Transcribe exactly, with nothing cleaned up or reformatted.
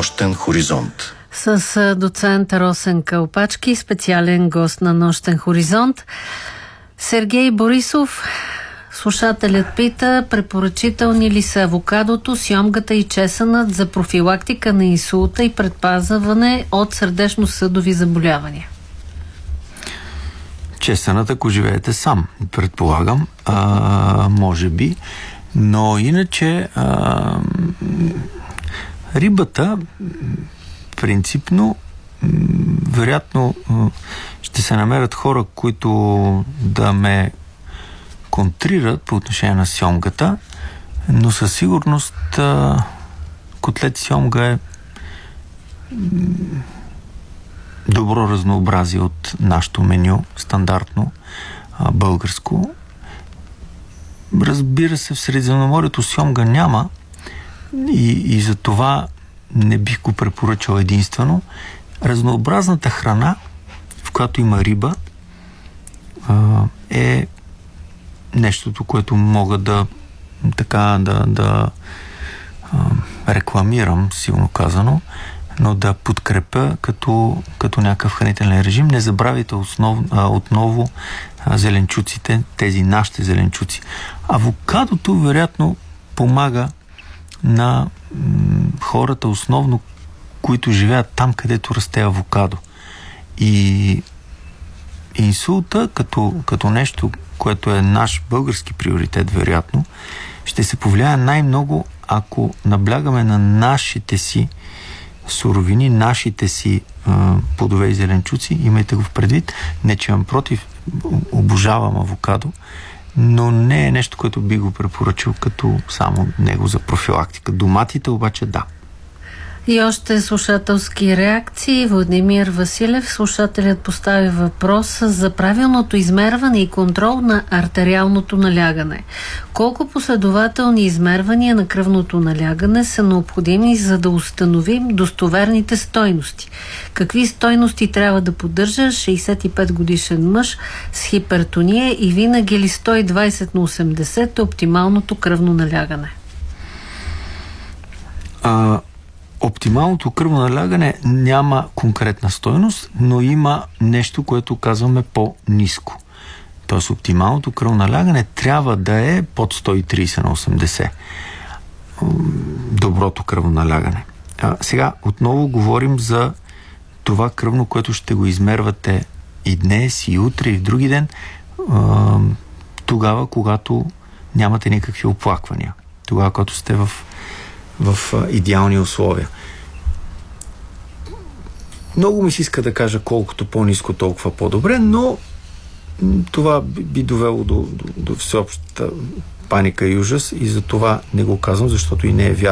Нощен хоризонт. С доцент Росен Калпачки, специален гост на Нощен хоризонт. Сергей Борисов, слушателят пита, препоръчителни ли са авокадото, сьомгата и чесънът за профилактика на инсулта и предпазване от сърдечно-съдови заболявания? Чесънът, ако живеете сам, предполагам, а, може би, но иначе а, рибата принципно вероятно ще се намерят хора, които да ме контрират по отношение на сьомгата, но със сигурност а, котлет сьомга е добро разнообразие от нашето меню, стандартно а, българско. Разбира се, в Средиземноморието сьомга няма и, и за това не бих го препоръчал единствено. Разнообразната храна, в която има риба, а, е нещото, което мога да така да, да а, рекламирам, силно казано, но да подкрепя като, като някакъв хранителен режим. Не забравяйте основ, а, отново а, зеленчуците, тези нашите зеленчуци. Авокадото вероятно помага на м, хората основно, които живеят там, където расте авокадо. И инсулта като, като нещо, което е наш български приоритет, вероятно, ще се повлияе най-много, ако наблягаме на нашите си суровини, нашите си а, плодове и зеленчуци. Имайте го в предвид. Не, че имам против, обожавам авокадо, но не е нещо, което би го препоръчал като само него за профилактика. Доматите обаче да. И още слушателски реакции. Владимир Василев, слушателят постави въпрос за правилното измерване и контрол на артериалното налягане. Колко последователни измервания на кръвното налягане са необходими, за да установим достоверните стойности? Какви стойности трябва да поддържа шейсет и пет годишен мъж с хипертония и винаги ли сто и двайсет на осемдесет е оптималното кръвно налягане? А... Оптималното кръвно налягане няма конкретна стойност, но има нещо, което казваме по-ниско. Тоест оптималното кръвно налягане трябва да е под сто и трийсет на осемдесет. Доброто кръвно налягане. А, сега отново говорим за това кръвно, което ще го измервате и днес, и утре, и в други ден, а, тогава, когато нямате никакви оплаквания. Тогава, когато сте в в а, идеални условия. Много ми се иска да кажа колкото по-ниско, толкова по-добре, но това би, би довело до, до, до всеобщата паника и ужас и за това не го казвам, защото и не е вярно.